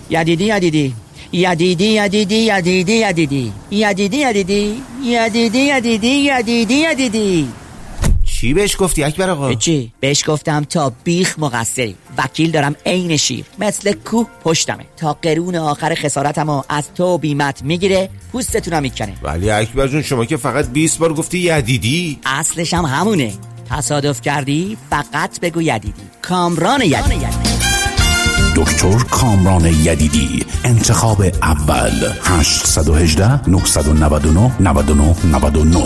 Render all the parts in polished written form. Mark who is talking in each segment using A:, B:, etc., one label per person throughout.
A: یدیدی یدیدی یدیدی یدیدی یدیدی یدیدی یدیدی یدیدی یدیدی یدیدی یدیدی یدیدی.
B: چی بهش گفتی اکبر آقا؟
A: چی؟ بهش گفتم تا بیخ مقصری، وکیل دارم عین شیر، مثل کوه پشتمه، تا قرون آخر خسارتمو از تو بیمت میگیره، پوستتونم میکنه.
B: ولی اکبر جون شما که فقط 20 بار گفتی یدیدی.
A: اصلش هم همونه. تصادف کردی فقط بگو یدیدی. کامران یدیدی.
C: دکتر کامران یدیدی، انتخاب اول. 818 999 99 99.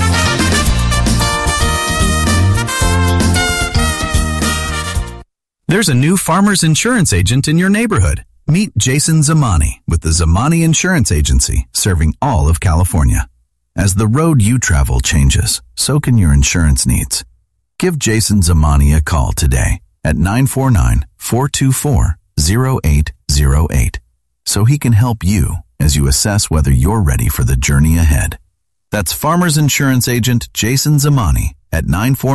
D: There's a new Farmers Insurance agent in your neighborhood. Meet Jason Zamani with the Zamani Insurance Agency, serving all of California. As the road you travel changes, so can your insurance needs. Give Jason Zamani a call today at 949-424-0808 so he can help you as you assess whether you're ready for the journey ahead. That's Farmers Insurance Agent Jason Zamani at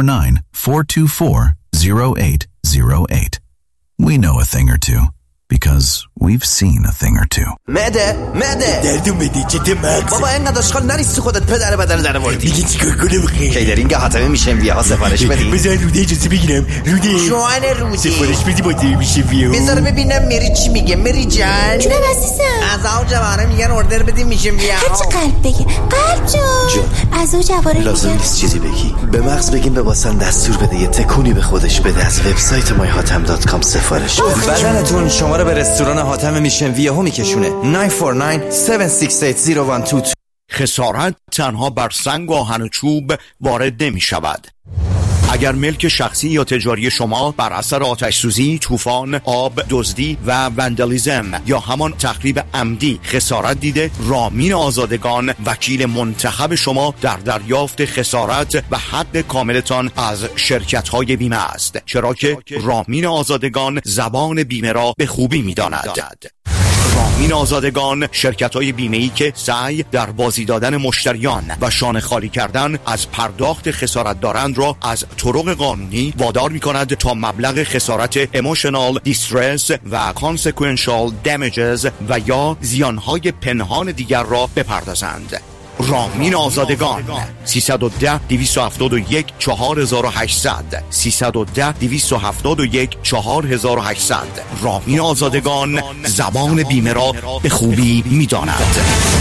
D: 949-424-0808. We know a thing or two because we've seen a thing or two.
E: معده
F: دردو معده چته مغز
E: بابا اینقدر اشغال نریستی خودت پدر بدن در آوردی.
F: دیگه چیکار کنم خیلی
E: کیدرینگ حاتمی میشن ها سفارش بدی.
F: بذار روده اجازه بگیرم. روده
E: جوان روده
F: سفارش بدی با میشه ویا.
E: بذار ببینم میری چی میگه. میری جان
G: جونم عزیزم.
E: از او جواره میگن اوردر بدی میشه ویا.
G: هرچی قلب بگه. قلب جون از او جواره
E: لازم نیست چیزی بگی. به مغز بگیم به واسن دستور بده یه تکونی به خودش بده. از وبسایت myhatem.com سفارش بده. بدنتون شما رو به رستوران حاتم میشن ویا ها میکشونه. 949-768-0122.
H: خسارت تنها بر سنگ و آهن و چوب وارد نمی شود. اگر ملک شخصی یا تجاری شما بر اثر آتش سوزی، طوفان، آب، دزدی و وندالیزم یا همان تخریب عمدی خسارت دیده، رامین آزادگان وکیل منتخب شما در دریافت خسارت و حق کاملتان از شرکت‌های بیمه است، چرا که رامین آزادگان زبان بیمه را به خوبی می‌داند. رامین آزادگان شرکت‌های بیمه‌ای که سعی در بازی دادن مشتریان و شانه خالی کردن از پرداخت خسارت دارند را از طرق قانونی وادار می‌کند تا مبلغ خسارت emotional distress و consequential damages و یا زیانهای پنهان دیگر را بپردازند. رامین آزادگان 310-271-4800 310-271-4800. رامین آزادگان زبان بیمه را به خوبی می‌داند.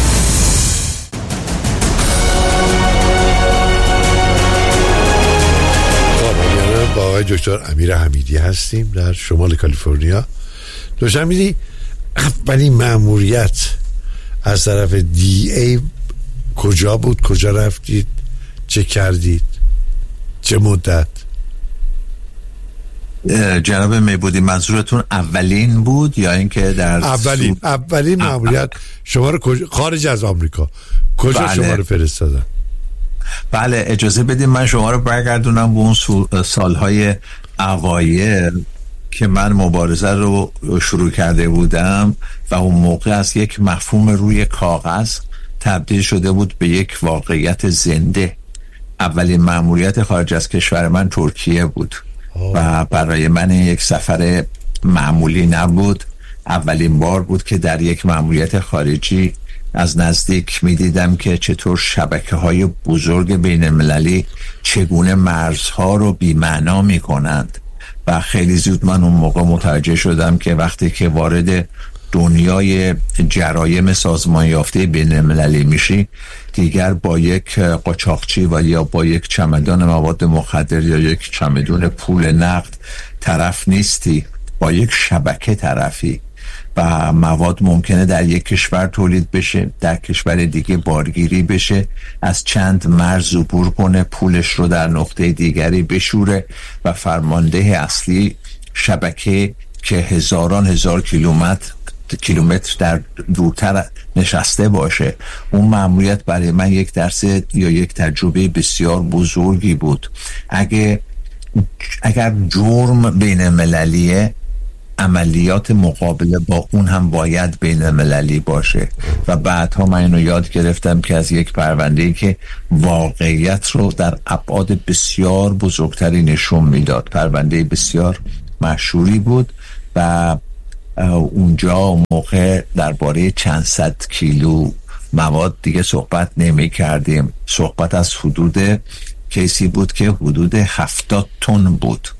I: با آقای دکتر امیر حمیدی هستیم در شمال کالیفرنیا. دکتر حمیدی، اولین مأموریت از طرف دی ای کجا بود؟ کجا رفتید؟ چه کردید؟ چه مدت؟
J: جناب میبودی منظورتون اولین بود یا اینکه در
I: اولین مأموریت شما رو خارج از آمریکا کجا؟ بله. شما رو فرستادن؟
J: بله اجازه بدید من شما رو برگردونم به اون سالهای اوایل که من مبارزه رو شروع کرده بودم و اون موقع از یک مفهوم روی کاغذ تبدیل شده بود به یک واقعیت زنده. اولین مأموریت خارج از کشور من ترکیه بود و برای من یک سفر معمولی نبود. اولین بار بود که در یک مأموریت خارجی از نزدیک می دیدم که چطور شبکه‌های بزرگ بین المللی چگونه مرزها رو بی‌معنا می کنند و خیلی زود من اون موقع متوجه شدم که وقتی که وارد دنیای جرایم سازمان یافته بین المللی میشی دیگر با یک قاچاقچی و یا با یک چمدان مواد مخدر یا یک چمدان پول نقد طرف نیستی، با یک شبکه طرفی و مواد ممکنه در یک کشور تولید بشه، در کشور دیگه بارگیری بشه، از چند مرز عبور کنه، پولش رو در نقطه دیگری بشوره و فرمانده اصلی شبکه که هزاران هزار کیلومتر در دورتر نشسته باشه. اون مأموریت برای من یک درس یا یک تجربه بسیار بزرگی بود. اگر جرم بین المللیه، عملیات مقابله با اون هم باید بین المللی باشه و بعدها من اینو یاد گرفتم که از یک پرونده‌ای که واقعیت رو در ابعاد بسیار بزرگتری نشون میداد، پرونده بسیار مشهوری بود و اونجا موقع درباره چند صد کیلو مواد دیگه صحبت نمی کردیم. صحبت از حدود کیسی بود که حدود 70 تن بود.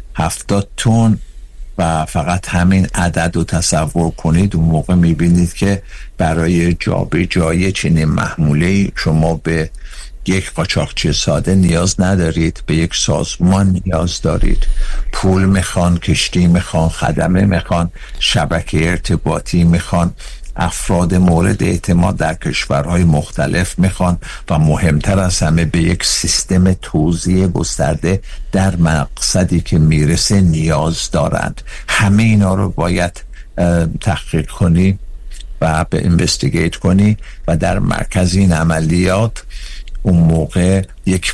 J: 70 تن و فقط همین عدد رو تصور کنید. اون موقع میبینید که برای جابجایی چنین محموله شما به یک قاچاقچی ساده نیاز ندارید، به یک سازمان نیاز دارید. پول میخوان، کشتی میخوان، خدمه میخوان، شبکه ارتباطی میخوان، افراد مورد اعتماد در کشورهای مختلف میخوان و مهمتر از همه به یک سیستم توزیع گسترده در مقصدی که میرسه نیاز دارند. همه اینا رو باید تحقیق کنی و به اینوستیگیت کنی و در مرکز این عملیات اون موقع یک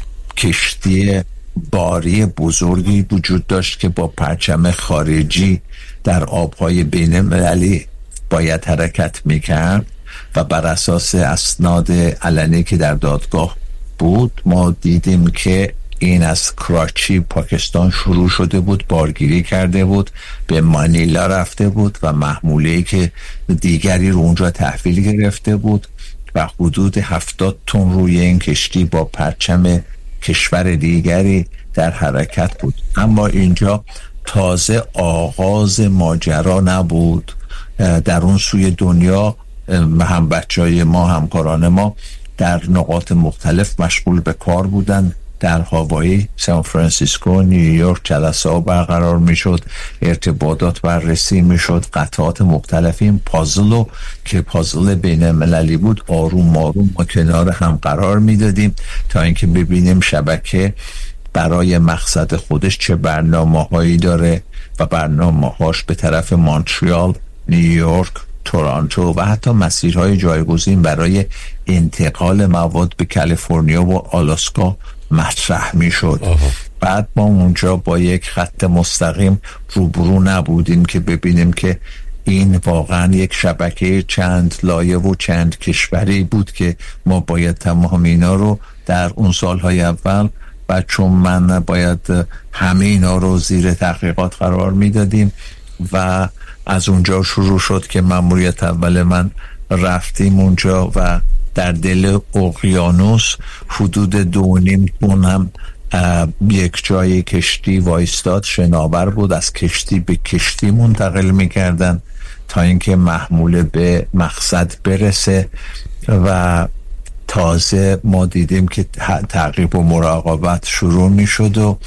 J: کشتی باری بزرگی وجود داشت که با پرچم خارجی در آبهای بین المللی باید حرکت میکرد و بر اساس اسناد علنی که در دادگاه بود ما دیدیم که این از کراچی پاکستان شروع شده بود، بارگیری کرده بود، به مانیلا رفته بود و محموله‌ای که دیگری رو اونجا تحویل گرفته بود و حدود 70 تن روی این کشتی با پرچم کشور دیگری در حرکت بود. اما اینجا تازه آغاز ماجرا نبود. در اون سوی دنیا هم بچهای ما، همکاران ما در نقاط مختلف مشغول به کار بودن. در هاوایی، سان فرانسیسکو، نیویورک جلسه ها برقرار می شد، ارتباطات بررسی می شد، قطعات مختلفی. این پازلو که پازل بین المللی بود آروم آروم ما کنار هم قرار می دادیم تا اینکه ببینیم شبکه برای مقصد خودش چه برنامه هایی داره و برنامه هاش به طرف مونترال، نیویورک، تورنتو و حتی مسیرهای جایگزین برای انتقال مواد به کالیفرنیا و آلاسکا مطرح می شد. بعد ما اونجا با یک خط مستقیم روبرو نبودیم که ببینیم که این واقعا یک شبکه چند لایه و چند کشوری بود که ما باید تمام اینا رو در اون سالهای اول و چون من باید همه اینا رو زیر تحقیقات قرار می دادیم و از اونجا شروع شد که مأموریت اول من رفتیم اونجا و در دل اقیانوس حدود 2.5 تن هم یک جای کشتی وایستاد، شناور بود، از کشتی به کشتی منتقل میکردن تا اینکه محموله به مقصد برسه و تازه ما دیدیم که تعقیب و مراقبت شروع میشد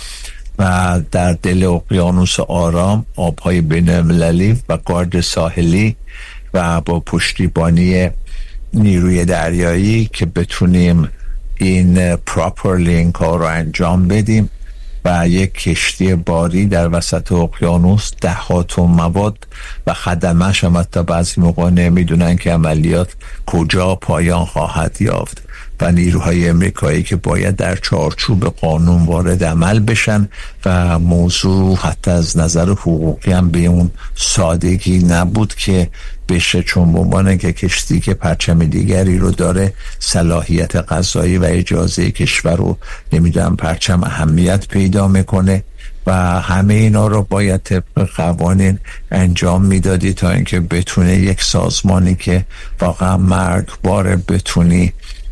J: و در دل اقیانوس آرام آبهای بین المللی و گارد ساحلی و با پشتیبانی نیروی دریایی که بتونیم این پراپرلی این کار رو انجام بدیم و یک کشتی باری در وسط اقیانوس 10 تن مواد و خدمه‌اش هم حتی بعضی موقع نمیدونن که عملیات کجا پایان خواهد یافت و نیروهای امریکایی که باید در چارچوب قانون وارد عمل بشن و موضوع حتی از نظر حقوقی هم به اون سادگی نبود که بشه، چون به عنوان که کشتی که پرچم دیگری رو داره صلاحیت قضایی و اجازه کشور رو نمیدونم پرچم اهمیت پیدا میکنه و همه اینا رو باید طبق قوانین انجام میدادی تا اینکه بتونه یک سازمانی که واقعا مرگباره بتونی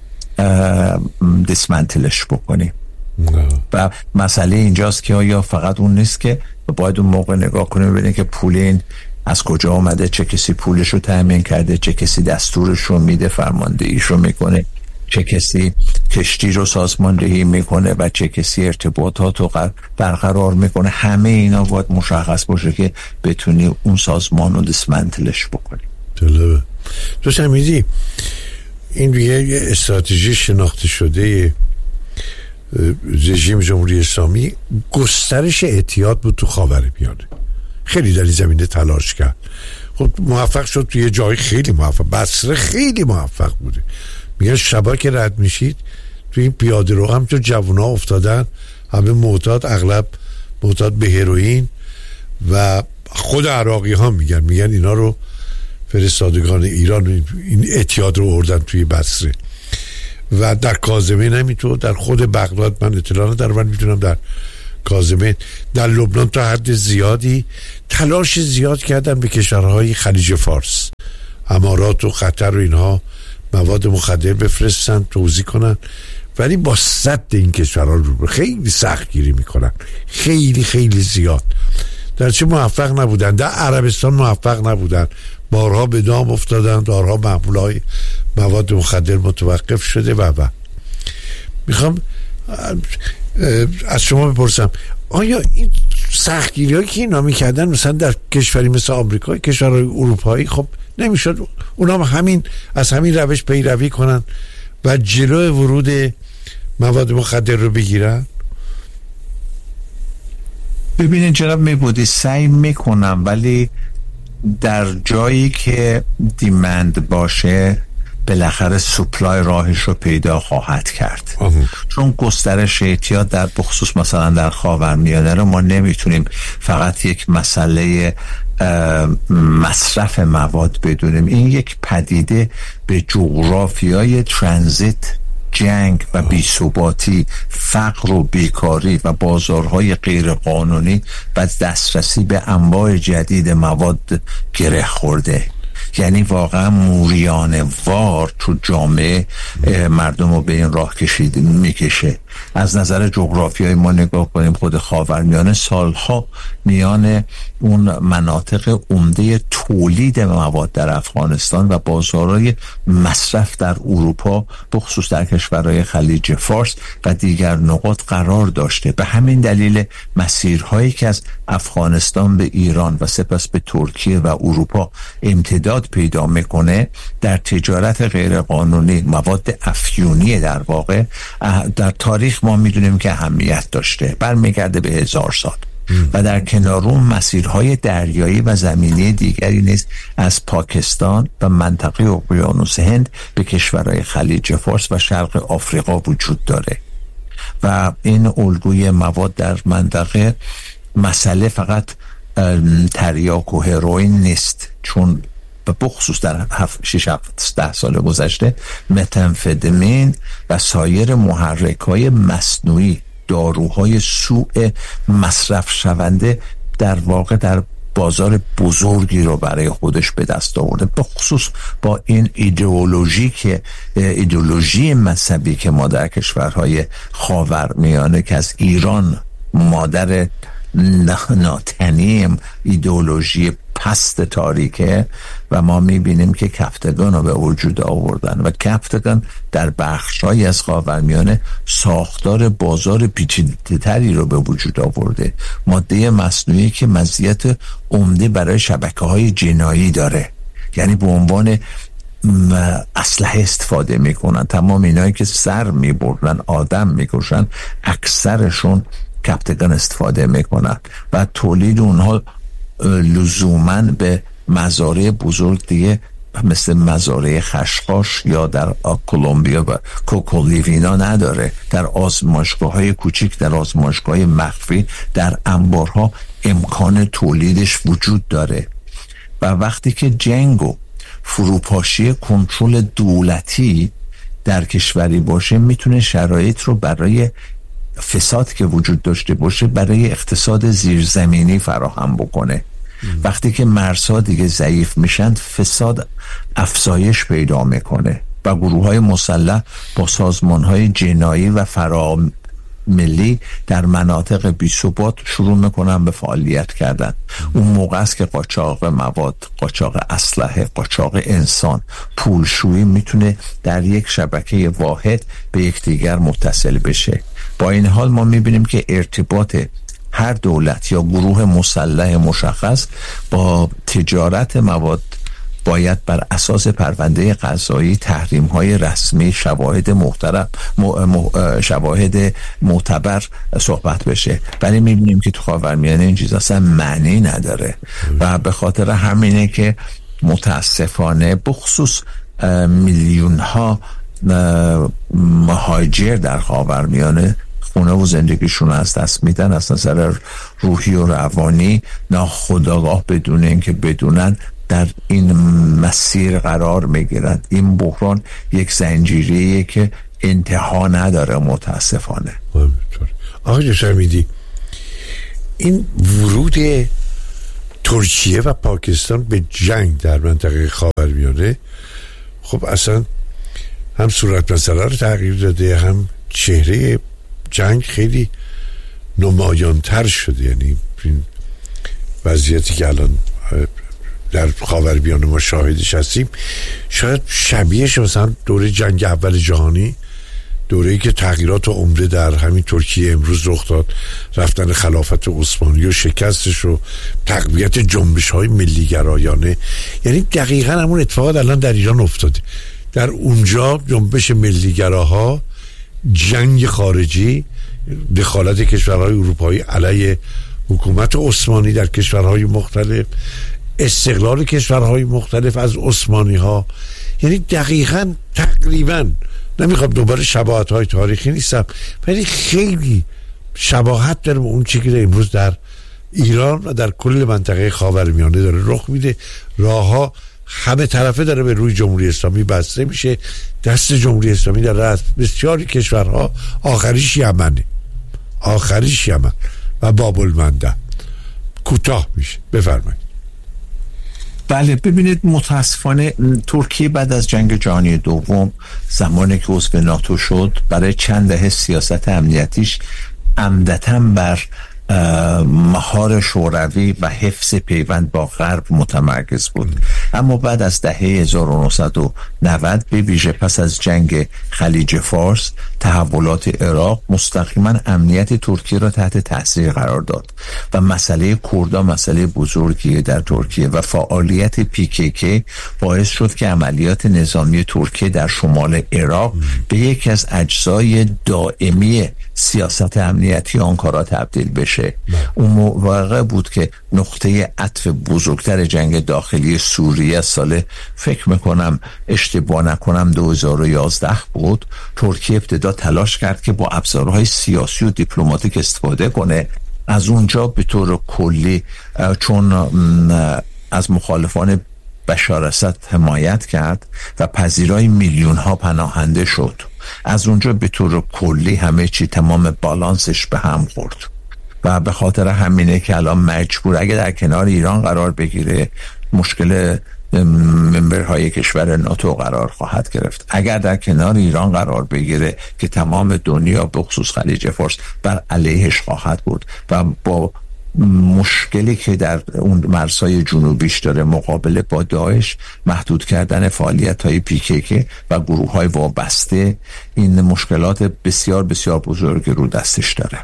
J: دیسمنتلش بکنی. و مسئله اینجاست که آیا فقط اون نیست که باید اون موقع نگاه کنیم ببینیم که پول این از کجا آمده، چه کسی پولش رو تامین کرده، چه کسی دستورش رو میده، فرماندهیش رو میکنه، چه کسی کشتی رو سازماندهی میکنه و چه کسی ارتباطات رو برقرار میکنه. همه اینا باید مشخص باشه که بتونی اون سازمان رو دیسمنتلش بکنی.
I: طلبه تو شمیدی این یه استراتژی شناخته شده رژیم جمهوری اسلامی گسترش اعتیاد بود تو خاورمیانه. خیلی در این زمینه تلاش کرد، خب موفق شد. توی جای خیلی موفق، بصره خیلی موفق بوده. میگن شبا که رد میشید توی این پیاده رو هم تو جوونا افتادن، همه معتاد، اغلب معتاد به هروئین و خود عراقی ها میگن اینا رو فرستادگان ایران این اعتیاد رو آوردن توی بصره و در کاظمه نمیتون، در خود بغداد من اطلاع ندارم، من میتونم در کاظمی در لبنان تا حد زیادی تلاش زیاد کردن به کشورهای خلیج فارس، امارات و قطر و اینها مواد مخدر بفرستن توزیع کنن، ولی با صد این کشورها رو خیلی سخت گیری میکنن، خیلی خیلی زیاد. در چه موفق نبودن. در عربستان موفق نبودن، بارها به دام افتادن، بارها محمولهای مواد مخدر متوقف شده و میخوام از شما بپرسم آیا این سختگیری هایی که اینا میکردن مثلا در کشوری مثل آمریکا، کشورهای اروپایی، خب نمیشد اونا همین از همین روش پیروی کنن و جلو ورود مواد مخدر رو بگیرن؟
J: ببینید جناب میبودی سعی میکنم، ولی در جایی که دیمند باشه بالاخره سپلای راهش رو پیدا خواهد کرد. چون گسترش اعتیاد در بخصوص مثلا در خاورمیانه رو ما نمیتونیم فقط یک مسئله مصرف مواد بدونیم. این یک پدیده به جغرافیای ترانزیت، جنگ و بی‌ثباتی، فقر و بیکاری و بازارهای غیرقانونی و دسترسی به انواع جدید مواد گره خورده. یعنی واقعا موریانه وار تو جامعه مردم رو به این راه میکشه. از نظر جغرافیایی ما نگاه کنیم، خود خاورمیانه سالها میان اون مناطق عمده تولید مواد در افغانستان و بازارهای مصرف در اروپا، بخصوص در کشورهای خلیج فارس و دیگر نقاط قرار داشته. به همین دلیل مسیرهایی که از افغانستان به ایران و سپس به ترکیه و اروپا امتداد پیدا میکنه در تجارت غیرقانونی مواد افیونی در واقع در تاریخ ما میدونیم که اهمیت داشته، برمیگرده به 1000 سال. و در کنار اون مسیرهای دریایی و زمینی دیگری نیز از پاکستان و منطقه اقیانوس هند به کشورهای خلیج فارس و شرق آفریقا وجود داره و این الگوی مواد در منطقه مسئله فقط تریاک و هروئین نیست، چون به بخصوص در 6-10 سال گذشته متامفتامین و سایر محرک‌های مصنوعی، داروهای سوء مصرف شونده در واقع در بازار بزرگی رو برای خودش به دست آورده، به خصوص با این ایدئولوژی مذهبی که ما در کشورهای خاورمیانه که از ایران مادر ناتنیم ایدئولوژی پست تاریکه و ما میبینیم که کفتگان رو به وجود آوردن و کفتگان در بخش‌هایی از خاورمیانه ساختار بازار پیچیده‌تری رو به وجود آورده. ماده مصنوعی که مزیت عمده برای شبکه‌های جنایی داره، یعنی به عنوان اسلحه استفاده میکنن. تمام اینایی که سر میبرن، آدم میکشن، اکثرشون کپتگان استفاده میکنن و تولید اونها لزوماً به مزارع بزرگ دیگه مثل مزارع خشخاش یا در کلمبیا و کوکولیوینا نداره. در آزمایشگاه‌های کوچیک، در آزمایشگاه‌های مخفی، در انبارها امکان تولیدش وجود داره و وقتی که جنگ و فروپاشی کنترل دولتی در کشوری باشه میتونه شرایط رو برای فساد که وجود داشته باشه برای اقتصاد زیرزمینی فراهم بکنه. وقتی که مرزها دیگه ضعیف میشن فساد افزایش پیدا میکنه و گروه‌های مسلح با سازمان‌های جنایی و فراملی در مناطق بی‌ثبات شروع میکنن به فعالیت کردن. اون موقع است که قاچاق مواد، قاچاق اسلحه، قاچاق انسان، پولشویی میتونه در یک شبکه واحد به یکدیگر متصل بشه. با این حال ما میبینیم که ارتباط هر دولت یا گروه مسلح مشخص با تجارت مواد باید بر اساس پرونده قضایی، تحریم‌های رسمی، شواهد معتبر صحبت بشه. ولی میبینیم که تو خاورمیانه این چیز اصلا معنی نداره و به خاطر همینه که متاسفانه بخصوص میلیون‌ها مهاجر در خاورمیانه خونه و زندگیشون از دست میدن، از نظر روحی و روانی ناخودآگاه بدون اینکه بدونن در این مسیر قرار میگیرن. این بحران یک زنجیریه که انتها نداره متاسفانه.
I: آقای جشمیدی، این ورود ترکیه و پاکستان به جنگ در منطقه خاورمیانه خب اصلا هم صورت مسئله رو تغییر داده، هم چهره جنگ خیلی نمایانتر شده. یعنی این وضعیتی که الان در خاورمیانه ما شاهدش هستیم شاید شبیهش مثلا دوره جنگ اول جهانی، دوره‌ای که تغییرات عمده در همین ترکیه امروز رخ داد، رفتن خلافت عثمانی و شکستش و تقویت جنبش‌های ملی‌گرایانه. یعنی دقیقاً همون اتفاقات الان در ایران افتاده. در اونجا جنبش ملی‌گراها، جنگ خارجی، دخالت کشورهای اروپایی علیه حکومت عثمانی در کشورهای مختلف، استقلال کشورهای مختلف از عثمانی‌ها. یعنی دقیقاً تقریباً، نمیخوام دوباره شباهت‌های تاریخی نیستم ولی خیلی شباهت داره به اون چیزی که امروز در ایران و در کل منطقه خاورمیانه داره رخ میده. راه‌ها همه طرفه داره به روی جمهوری اسلامی بسته میشه، دست جمهوری اسلامی در از بسیاری کشورها، آخریش یمن و باب المندب کوتاه میشه. بفرمایید.
J: بله، ببینید متاسفانه ترکیه بعد از جنگ جهانی دوم، زمانی که عضو ناتو شد، برای چند دهه سیاست امنیتیش عمدتاً بر مهار شوروی و حفظ پیوند با غرب متمرکز بود. اما بعد از دهه 1990 به ویژه پس از جنگ خلیج فارس، تحولات عراق مستقیما امنیت ترکیه را تحت تاثیر قرار داد و مسئله کردها مسئله بزرگی در ترکیه و فعالیت PKK باعث شد که عملیات نظامی ترکیه در شمال عراق به یکی از اجزای دائمی سیاست امنیتی آنکارا تبدیل بشه. اون موقع بود که نقطه عطف بزرگتر جنگ داخلی سوریه سال، فکر میکنم اشتباه نکنم 2011 بود، ترکیه ابتدا تلاش کرد که با ابزارهای سیاسی و دیپلماتیک استفاده کنه. از اونجا به طور کلی چون از مخالفان بشار اسد حمایت کرد و پذیرای میلیون ها پناهنده شد، از اونجا به طور کلی همه چی تمام بالانسش به هم خورد و به خاطر همینه که الان مجبور اگه در کنار ایران قرار بگیره مشکل ممبرهای کشور ناتو قرار خواهد گرفت. اگر در کنار ایران قرار بگیره که تمام دنیا به خصوص خلیج فارس بر علیهش خواهد بود و با مشکلی که در اون مرزهای جنوبیش داره مقابله با داعش، محدود کردن فعالیت‌های PKK و گروه‌های وابسته، این مشکلات بسیار بسیار بزرگی رو دستش داره.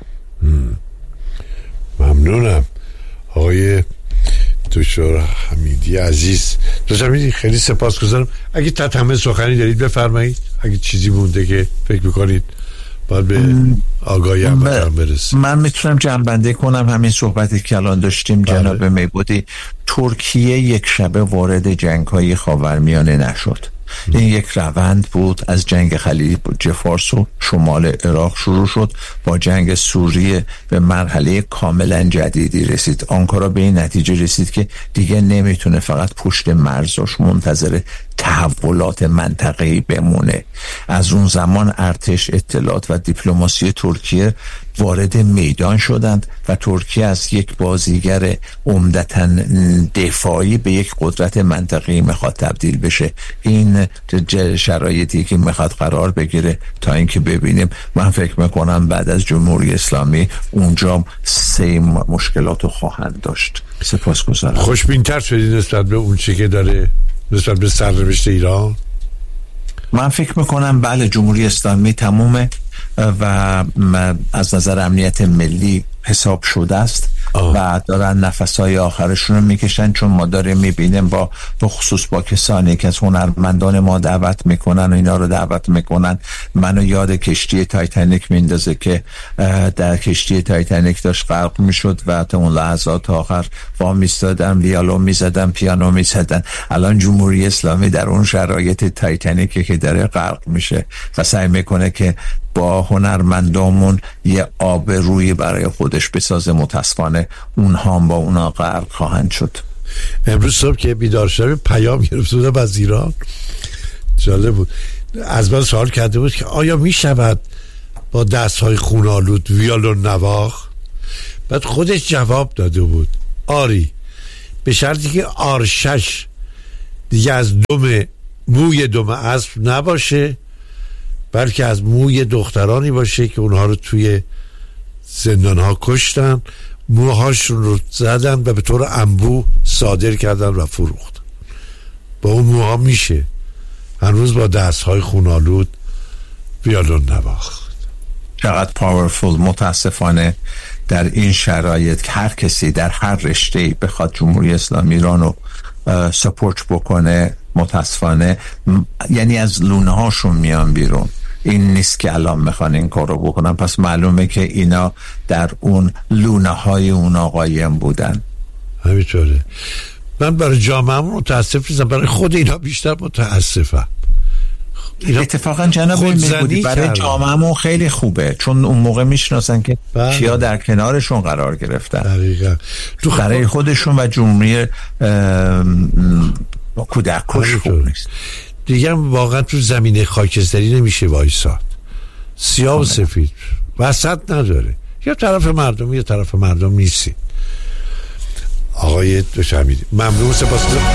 I: ممنونم آقای دکتر حمیدی عزیز. دکتر حمیدی خیلی سپاسگزارم. اگه تتمه سخنی دارید بفرمایید، اگه چیزی مونده که فکر می‌کنید باید به آگاهی هموطن برسه.
J: من میتونم جمع‌بندی کنم همین صحبتی که الان داشتیم. جناب میبودی، ترکیه یک شبه وارد جنگ‌های خاورمیانه نشد. این یک روند بود. از جنگ خلیج فارس و شمال عراق شروع شد، با جنگ سوریه به مرحله کاملا جدیدی رسید. آنکارا به این نتیجه رسید که دیگه نمیتونه فقط پشت مرزش منتظر تحولات منطقه‌ای بمونه. از اون زمان ارتش، اطلاعات و دیپلماسی ترکیه وارد میدان شدند و ترکیه از یک بازیگر عمدتاً دفاعی به یک قدرت منطقه‌ای میخواد تبدیل بشه. این شرایطی که میخواد قرار بگیره تا اینکه ببینیم. من فکر میکنم بعد از جمهوری اسلامی اونجا سه مشکلاتو خواهند داشت. سپاسگزارم.
I: خوشبین‌تر شدید نسبت به اون چیزی که داره نسبت به سرنوشت ایران؟
J: من فکر میکنم بله، جمهوری اسلامی تمومه و از نظر امنیت ملی حساب شده است و دارن نفسهای آخرشون رو میکشن، چون ما داریم میبینیم با خصوص با کسانی که از هنرمندان ما دعوت میکنن و اینا رو دعوت میکنن. منو یاد کشتی تایتانیک میندازه که در کشتی تایتانیک داشت غرق میشد و تا اون لحظات آخر وا میستادن، ویالون میزدن، پیانو میزدن. الان جمهوری اسلامی در اون شرایط تایتانیکی که داره غرق میشه و سعی میکنه که با هنرمندامون یه آبرویی برای خودش بسازه. متاسفانه اونها هم با اونا غرق خواهند شد.
I: امروز صبح که بیدار شدم پیام گرفته بودم از ایران، جالب بود. از من سوال کرده بود که آیا می شود با دستهای خونالود ویولون نواخت؟ بعد خودش جواب داده بود آری، به شرطی که آرشش دیگه از موی دم اسب نباشه، بلکه از موی دخترانی باشه که اونها رو توی زندانها کشتن، موهاشون رو زدن و به طور انبوه صادر کردن و فروختن. با اون موها میشه هنوز با دستهای خونالود ویولون نواخت.
J: چقدر پاورفول. متاسفانه در این شرایط که هر کسی در هر رشته‌ای بخواد جمهوری اسلامی ایران رو سپورت بکنه، متاسفانه یعنی از لونه هاشون میان بیرون. این نیست که الان میخوان این کار رو بکنن، پس معلومه که اینا در اون لونه های اون آقایم بودن.
I: همینطوره. من برای جامعه‌مون متاسف نیستم، برای خود اینا بیشتر متاسفم.
J: اتفاقا جناب میگودی برای جامعه‌مون خیلی خوبه، چون اون موقع میشناسن که کیا در کنارشون قرار گرفتن.
I: دقیقاً.
J: برای خودشون و جمهوری کودکش خوب نیست.
I: دیگه واقعا تو زمینه خاکستری نمیشه وایساد. سیاه و سفید وسط نداره، یا طرف مردم یا طرف مردم نیستی. آقای دوشمیدی ممنون، سپاس.